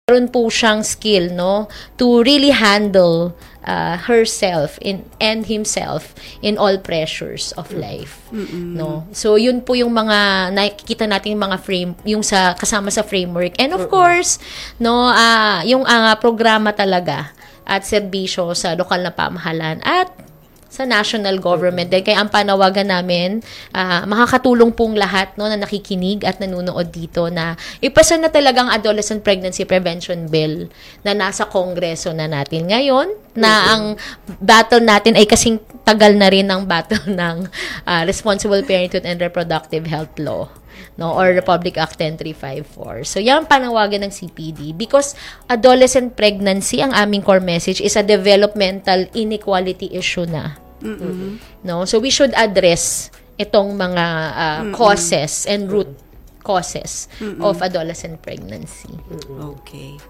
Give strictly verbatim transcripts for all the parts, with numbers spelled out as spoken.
meron po siyang skill, no, to really handle uh, herself in and himself in all pressures of life. Mm-mm. No. So yun po yung mga nakikita natin yung mga frame yung sa kasama sa framework. And of Mm-mm. course, no, uh, yung uh, programa talaga at serbisyo sa lokal na pamahalaan at sa national government. Dahil kaya ang panawagan namin, uh, makakatulong pong lahat, no, na nakikinig at nanonood dito na ipasa na talagang adolescent pregnancy prevention bill na nasa kongreso na natin ngayon, na mm-hmm. ang battle natin ay kasing tagal na rin ng battle ng uh, Responsible Parenthood and Reproductive Health Law, no, or Republic Act ten three five four. So, yan ang panawagan ng C P D because adolescent pregnancy, ang aming core message, is a developmental inequality issue na. Mm-hmm. No? So, we should address itong mga uh, causes and root causes Mm-mm. of adolescent pregnancy. Okay.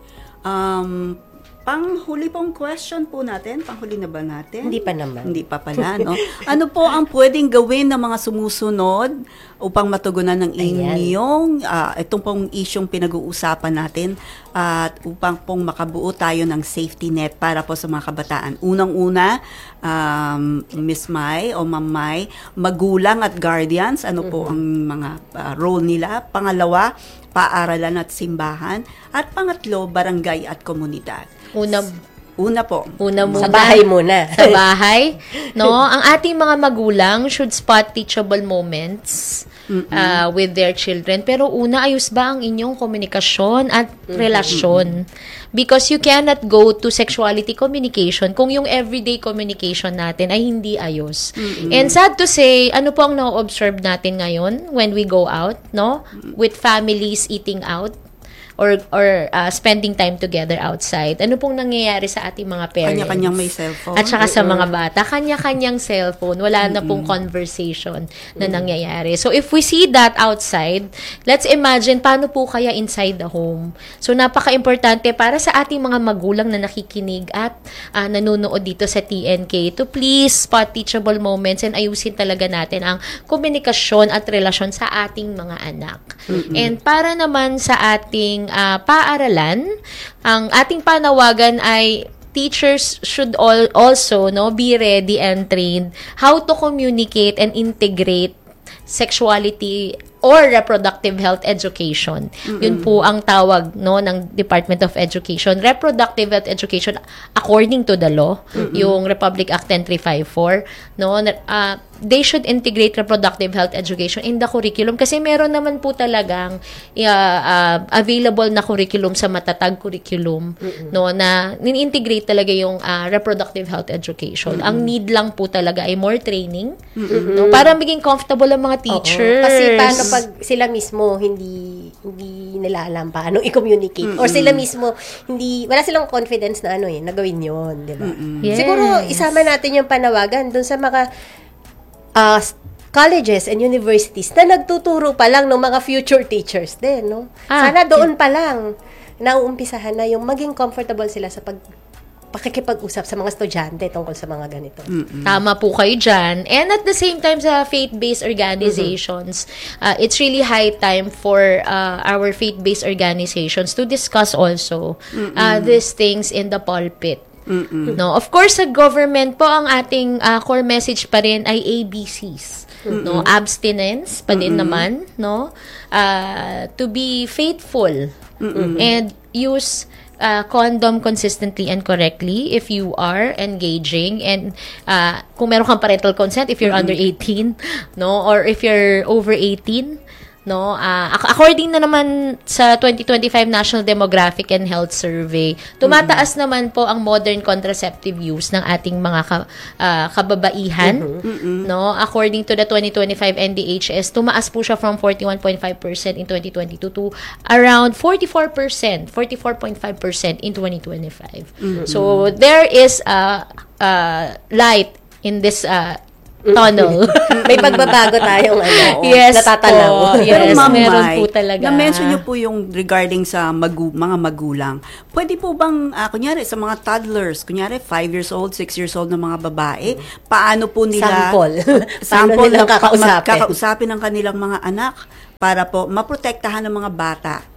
Um, panghuli pong question po natin, panghuli na ba natin? Hindi pa naman. Hindi pa pala, no? Ano po ang pwedeng gawin ng mga sumusunod upang matugunan ng inyong, uh, itong pong isyong pinag-uusapan natin at uh, upang pong makabuo tayo ng safety net para po sa mga kabataan? Unang-una, um, Miss Mai o Ma'am Mai, magulang at guardians, ano mm-hmm. po ang mga uh, role nila? Pangalawa, paaralan at simbahan. At pangatlo, barangay at komunidad. Una, una po. Una muna. Sa bahay muna. Sa bahay. No? Ang ating mga magulang should spot teachable moments uh, with their children. Pero una, ayos ba ang inyong komunikasyon at relasyon? Because you cannot go to sexuality communication kung yung everyday communication natin ay hindi ayos. Mm-hmm. And sad to say, ano po ang na-observe natin ngayon when we go out, no? With families eating out or or uh, spending time together outside. Ano pong nangyayari sa ating mga parents? Kanya-kanyang may cellphone. At saka sa mga bata, kanya-kanyang cellphone. Wala mm-hmm. na pong conversation na mm-hmm. nangyayari. So, if we see that outside, let's imagine paano po kaya inside the home. So, napaka-importante para sa ating mga magulang na nakikinig at uh, nanonood dito sa T N K to please spot teachable moments and ayusin talaga natin ang komunikasyon at relasyon sa ating mga anak. Mm-hmm. And para naman sa ating Uh, paaralan, ang ating panawagan ay teachers should all also no be ready and trained how to communicate and integrate sexuality or reproductive health education. Mm-hmm. Yun po ang tawag no ng Department of Education. Reproductive health education according to the law, mm-hmm. yung Republic Act ten three five four, no, uh, they should integrate reproductive health education in the curriculum kasi meron naman po talagang uh, uh, available na curriculum sa matatag curriculum, mm-hmm. no, na nin-integrate talaga yung uh, reproductive health education. Mm-hmm. Ang need lang po talaga ay more training, mm-hmm. no, para maging comfortable ang mga teachers. Oo. Kasi paano pag sila mismo hindi hindi nila alam paano i-communicate, mm-hmm. or sila mismo hindi wala silang confidence na ano eh nagawin yon, di ba? Mm-hmm. Yes. Siguro isama natin yung panawagan dun sa mga uh, colleges and universities na nagtuturo pa lang ng mga future teachers din, no? Ah, sana doon pa lang nauumpisahan na yung maging comfortable sila sa pag pakikipag-usap sa mga estudyante tungkol sa mga ganito. Mm-mm. Tama po kayo dyan. And at the same time, sa faith-based organizations, mm-hmm. uh, it's really high time for uh, our faith-based organizations to discuss also uh, these things in the pulpit. Mm-mm. No, of course, sa government po, ang ating uh, core message pa rin ay A B Cs. Mm-mm. No, abstinence pa din Mm-mm. naman, no? Uh, to be faithful Mm-mm. and use Uh, condom consistently and correctly if you are engaging, and uh, kung meron kang parental consent if you're mm-hmm. under eighteen, no, or if you're over eighteen, no, uh, according na naman sa twenty twenty-five National Demographic and Health Survey, tumataas mm-hmm. naman po ang modern contraceptive use ng ating mga ka, uh, kababaihan, mm-hmm. no, according to the twenty twenty-five N D H S, tumaas po siya from forty-one point five percent in twenty twenty-two to around forty-four percent, forty-four point five percent in twenty twenty-five. Mm-hmm. So there is a uh, uh, light in this uh, tunnel. May pagbabago tayong ano, yes, natatanaw. Po. Yes, Ma'am meron Mai, po talaga. Na-mention niyo po yung regarding sa magu- mga magulang. Pwede po bang, uh, kunyari, sa mga toddlers, kunyari, five years old, six years old na mga babae, paano po nila... Sample. sample nilang na kakausapin. kakausapin ng kanilang mga anak para po maprotektahan ng mga bata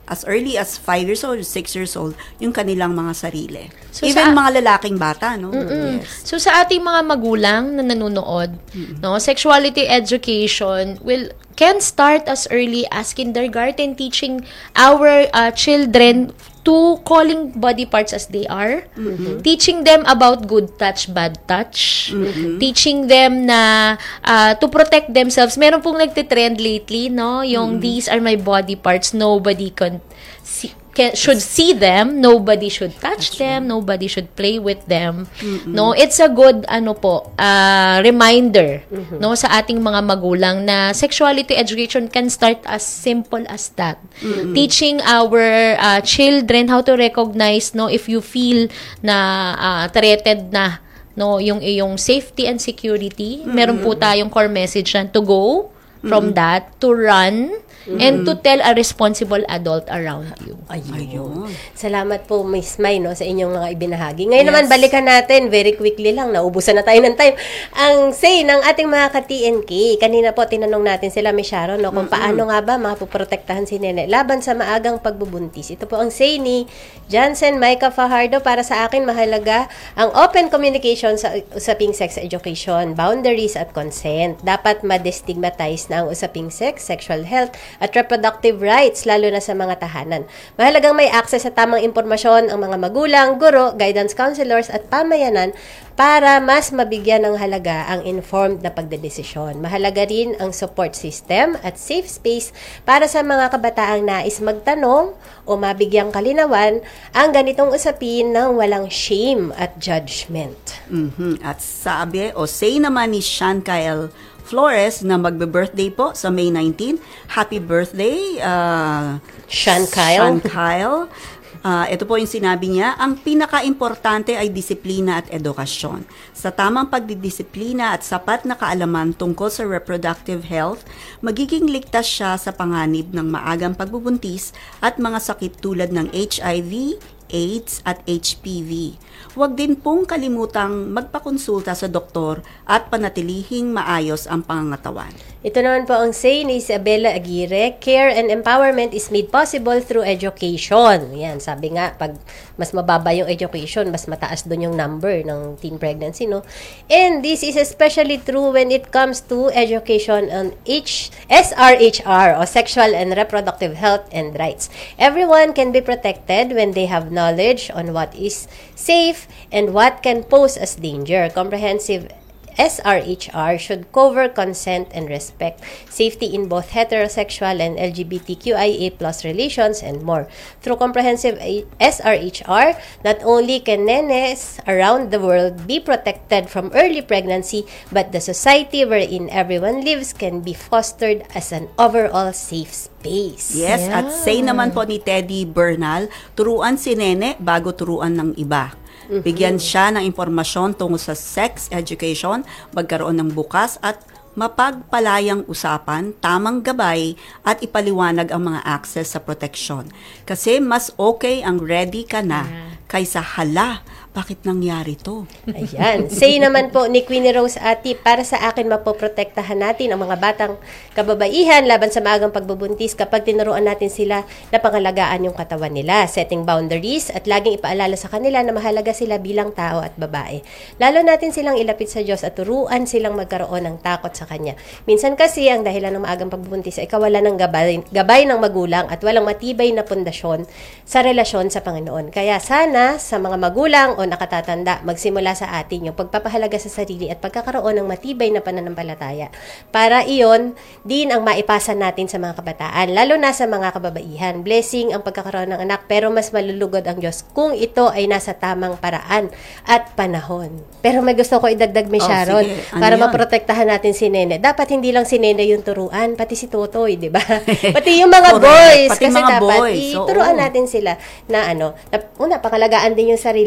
as early as five years old, six years old, yung kanilang mga sarili. So, Even sa- mga lalaking bata, no? Mm. Yes. So sa ating mga magulang na nanonood, no, sexuality education will can start as early as kindergarten, teaching our uh, children to calling body parts as they are, Mm-hmm. teaching them about good touch, bad touch, Mm-hmm. teaching them na uh, to protect themselves. Meron pong nagtitrend lately, no, yung Mm-hmm. these are my body parts, nobody can see, can, should see them, nobody should touch them, nobody should play with them. No, it's a good ano po, uh, reminder no sa ating mga magulang na sexuality education can start as simple as that. Teaching our uh, children how to recognize no if you feel na uh, threatened na no yung iyong safety and security. Meron po tayong core message na to go from that, to run, and to tell a responsible adult around you. Ayun. Salamat po, Miss May, no, sa inyong mga ibinahagi. Ngayon naman, Yes. balikan natin, very quickly lang, naubusan na tayo ng time. Ang say ng ating mga ka-T N K, kanina po, tinanong natin sila, Miss Sharon, no, kung paano nga ba mapuprotektahan si Nene laban sa maagang pagbubuntis. Ito po ang say ni Jansen Micah Fajardo. Para sa akin, mahalaga ang open communication sa usaping sex education, boundaries at consent. Dapat ma-destigmatize na ang usaping sex, sexual health, at reproductive rights, lalo na sa mga tahanan. Mahalagang may access sa tamang impormasyon ang mga magulang, guro, guidance counselors at pamayanan para mas mabigyan ng halaga ang informed na pagdedesisyon. Mahalaga rin ang support system at safe space para sa mga kabataang nais magtanong o mabigyang kalinawan ang ganitong usapin ng walang shame at judgment. Mhm. At sabi o say naman ni Sean Kyle Flores na magbe-birthday po sa May nineteenth. Happy birthday, uh, Sean Kyle. Sean Kyle. Uh, ito po yung sinabi niya, ang pinaka-importante ay disiplina at edukasyon. Sa tamang pagdidisiplina at sapat na kaalaman tungkol sa reproductive health, magiging ligtas siya sa panganib ng maagang pagbubuntis at mga sakit tulad ng H I V, AIDS at H P V. Huwag din pong kalimutang magpakonsulta sa doktor at panatilihing maayos ang pangangatawan. Ito naman po ang say ni Isabella Aguirre, care and empowerment is made possible through education. Yan, sabi nga, pag mas mababa yung education, mas mataas doon yung number ng teen pregnancy, no? And this is especially true when it comes to education on H- S R H R, o Sexual and Reproductive Health and Rights. Everyone can be protected when they have knowledge on what is safe and what can pose as danger. Comprehensive S R H R should cover consent and respect, safety in both heterosexual and L G B T Q I A plus relations, and more. Through comprehensive S R H R, not only can nenes around the world be protected from early pregnancy, but the society wherein everyone lives can be fostered as an overall safe space. Yes, Yeah. at say naman po ni Teddy Bernal, turuan si Nene bago turuan ng iba. Bigyan siya ng impormasyon tungkol sa sex education, magkaroon ng bukas at mapagpalayang usapan, tamang gabay at ipaliwanag ang mga access sa proteksyon. Kasi mas okay ang ready ka na kaysa hala, bakit nangyari to? Ayan. Say naman po ni Queenie Rose Ati, para sa akin mapoprotektahan natin ang mga batang kababaihan laban sa maagang pagbubuntis kapag tinuruan natin sila na pangalagaan yung katawan nila, setting boundaries at laging ipaalala sa kanila na mahalaga sila bilang tao at babae. Lalo natin silang ilapit sa Diyos at turuan silang magkaroon ng takot sa Kanya. Minsan kasi ang dahilan ng maagang pagbubuntis ay kawalan ng gabay, gabay ng magulang at walang matibay na pundasyon sa relasyon sa Panginoon. Kaya sana sa mga magulang o nakatatanda, magsimula sa atin yung pagpapahalaga sa sarili at pagkakaroon ng matibay na pananampalataya. Para iyon din ang maipasa natin sa mga kabataan, lalo na sa mga kababaihan. Blessing ang pagkakaroon ng anak, pero mas malulugod ang Diyos kung ito ay nasa tamang paraan at panahon. Pero may gusto ko idagdag, Miss Oh, Sharon, sige. Ano para yun? maprotektahan natin si Nene. Dapat hindi lang si Nene yung turuan, pati si Totoy, di ba? Pati yung mga Correct. boys. Pati kasi mga dapat boys, ituruan oo. natin sila na ano, na, una, pangalagaan din yung sarili nila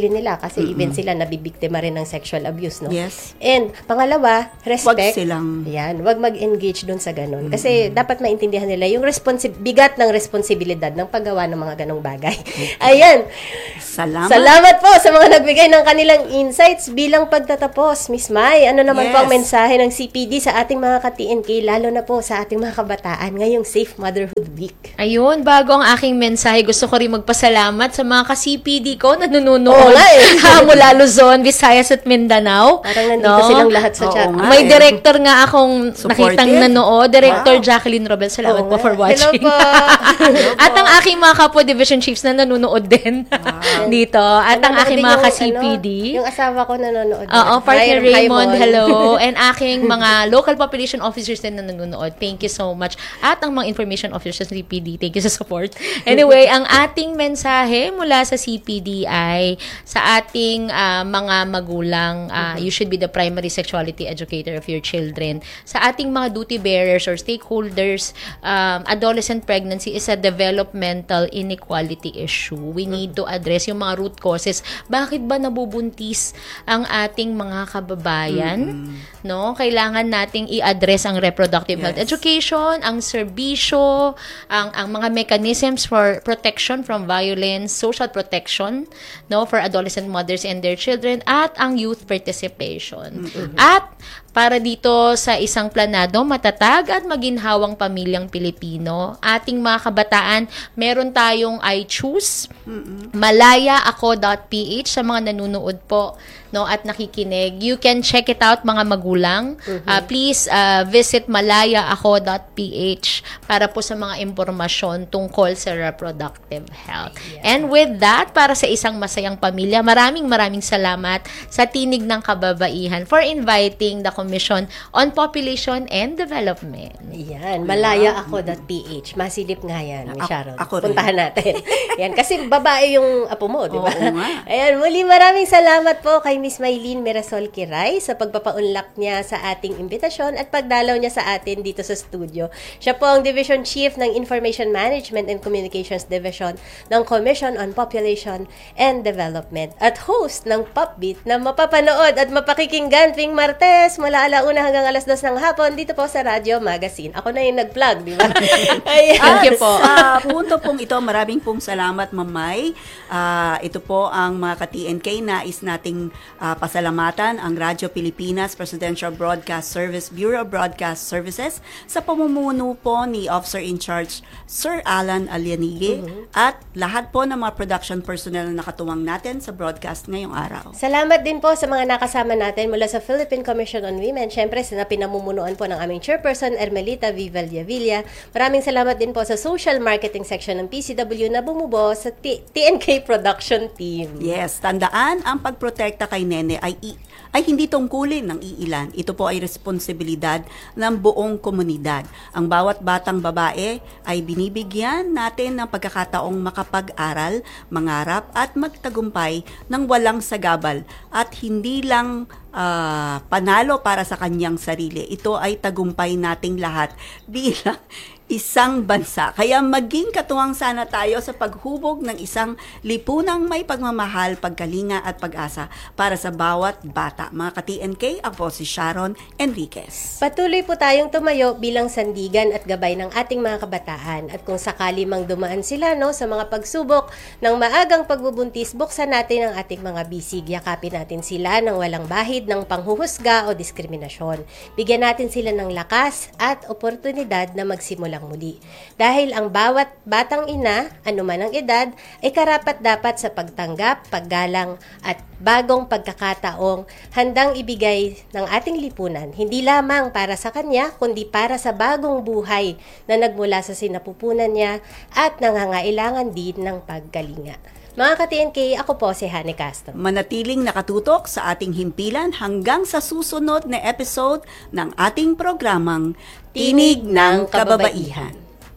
Kasi mm-hmm. even sila nabibiktima rin ng sexual abuse, no? Yes. And pangalawa, respect. Wag silang... Yan, wag mag-engage dun sa ganun. Kasi mm-hmm. dapat maintindihan nila yung responsi- bigat ng responsibilidad ng paggawa ng mga ganong bagay. Ayan. Salamat. Salamat po sa mga nagbigay ng kanilang insights bilang pagtatapos. Miss Mai, ano naman yes. po ang mensahe ng C P D sa ating mga ka-T N K, lalo na po sa ating mga kabataan ngayong Safe Motherhood Week? Ayun, bago ang aking mensahe, gusto ko rin magpasalamat sa mga ka-C P D ko na nanonood Oo nga eh. mula Luzon, Visayas at Mindanao. Parang nandito no? silang lahat sa Oo chat. nga. May eh. director nga akong Supportive. nakitang nanood, Director Wow. Jacqueline Robel. Salamat Oo po nga. for watching. Hello po. At ang aking mga kapwa division chiefs na nanonood din Wow. dito. At ang Nanonood aking din mga yung, ka-C P D. Ano, yung asawa ko nanonood. Oo, din. partner Hi, Raymond, Mon. hello. And aking mga local population officers din na nanonood. Thank you so much. At ang mga information officers ng C P D, thank you sa support. Anyway, ang ating mensahe mula sa C P D ay sa ating uh, mga magulang, uh, you should be the primary sexuality educator of your children. Sa ating mga duty bearers or stakeholders, um, adolescent pregnancy is a developmental inequality issue. We need to address yung mga root causes. Bakit ba nabubuntis ang ating mga kababayan? Mm-hmm. No? Kailangan nating i-address ang reproductive yes. health education, ang serbisyo, ang ang mga mechanisms for protection from violence, social protection, no, for adolescent mothers and their children, at ang youth participation. Mm-hmm. At para dito sa isang planado, matatag at maginhawang pamilyang Pilipino, ating mga kabataan, meron tayong I Choose, mm-hmm. malaya ako dot p h sa mga nanonood po, no, at nakikinig. You can check it out, mga magulang. Mm-hmm. Uh, please uh, visit malaya ako dot p h para po sa mga impormasyon tungkol sa reproductive health. Yeah. And with that, para sa isang masayang pamilya, maraming maraming salamat sa Tinig ng Kababaihan for inviting the Commission on Population and Development. Yan, malaya ako dot p h. Masilip nga yan, Miz Sharon. Ako rin. Puntahan natin. Yan, kasi babae yung apo mo, di ba? Oo nga. Ayan, muli maraming salamat po kay Miss Maylene Mirasol Kiray sa pagpapaunlak niya sa ating imbitasyon at pagdalaw niya sa atin dito sa studio. Siya po ang Division Chief ng Information Management and Communications Division ng Commission on Population and Development at host ng Popbeat na mapapanood at mapakikinggan tuwing Martes mula alauna hanggang alas dos ng hapon dito po sa Radio Magazine. Ako na yung nag-plug, di ba? Ayan. Thank you po. Sa punto pong ito, maraming pong salamat, Mamay. Uh, ito po ang mga ka-T N K nais nating uh, pasalamatan ang Radyo Pilipinas Presidential Broadcast Service Bureau of Broadcast Services sa pamumuno po ni Officer in Charge Sir Alan Alianige mm-hmm. at lahat po ng mga production personnel na nakatuwang natin sa broadcast ngayong araw. Salamat din po sa mga nakasama natin mula sa Philippine Commission on Women, syempre sa pinamumunuan po ng aming chairperson Ermelita Vivaldavilla. Maraming salamat din po sa social marketing section ng P C W na bumubuo sa T- TNK production team. Yes, tandaan ang pagprotekta kay Nene ay i- ay hindi tungkulin ng iilan. Ito po ay responsibilidad ng buong komunidad. Ang bawat batang babae ay binibigyan natin ng pagkakataong makapag-aral, mangarap at magtagumpay ng walang sagabal at hindi lang uh, panalo para sa kanyang sarili. Ito ay tagumpay nating lahat bilang isang bansa. Kaya maging katuwang sana tayo sa paghubog ng isang lipunang may pagmamahal, pagkalinga at pag-asa para sa bawat bata. Mga ka-T N K, ako si Sharon Enriquez. Patuloy po tayong tumayo bilang sandigan at gabay ng ating mga kabataan. At kung sakali mang dumaan sila no, sa mga pagsubok ng maagang pagbubuntis, buksan natin ang ating mga bisig. Yakapin natin sila ng walang bahid ng panghuhusga o diskriminasyon. Bigyan natin sila ng lakas at oportunidad na magsimula muli. Dahil ang bawat batang ina, anuman ang edad, ay karapat-dapat sa pagtanggap, paggalang at bagong pagkakataong handang ibigay ng ating lipunan, hindi lamang para sa kanya, kundi para sa bagong buhay na nagmula sa sinapupunan niya at nangangailangan din ng pagkalinga. Mga ka-T N K, ako po si Hany Castro. Manatiling nakatutok sa ating himpilan hanggang sa susunod na episode ng ating programang Tinig ng Kababaihan.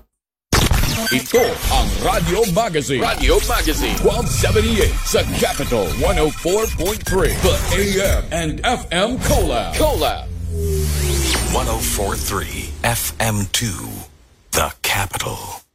Ito ang Radio Magazine. Radio Magazine. twelve seventy-eight sa Capital one oh four point three. The A M and F M Collab. Collab. one oh four point three F M two. The Capital.